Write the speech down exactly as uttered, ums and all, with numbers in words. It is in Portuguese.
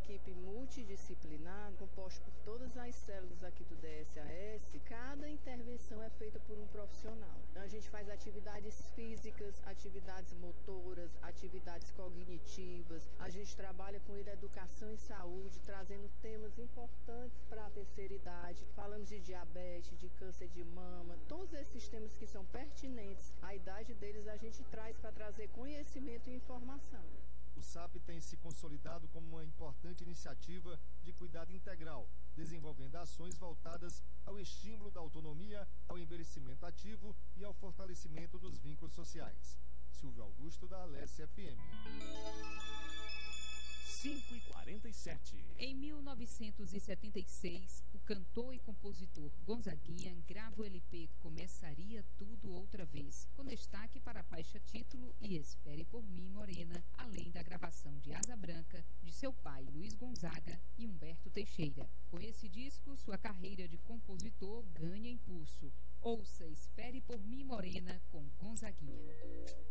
equipe multidisciplinar, composta por todas as células aqui do D S A S. Cada intervenção é feita por um profissional. A gente faz atividades físicas, atividades motoras, atividades cognitivas. A gente trabalha com educação e saúde, trazendo temas importantes para a terceira idade. Falamos de diabetes, de câncer de mama, todos esses temas que são pertinentes à idade deles, a gente traz para trazer conhecimento e informação. O S A P tem se consolidado como uma importante iniciativa de cuidado integral, desenvolvendo ações voltadas ao estímulo da autonomia, ao envelhecimento ativo e ao fortalecimento dos vínculos sociais. Silvio Augusto, da Alesse F M. cinco e quarenta e sete. Em mil novecentos e setenta e seis, o cantor e compositor Gonzaguinha grava o L P Começaria Tudo Outra Vez, com destaque para a faixa título E Espere Por Mim, Morena, além da gravação de Asa Branca, de seu pai Luiz Gonzaga e Humberto Teixeira. Com esse disco, sua carreira de compositor ganha impulso. Ouça Espere Por Mim, Morena, com Gonzaguinha.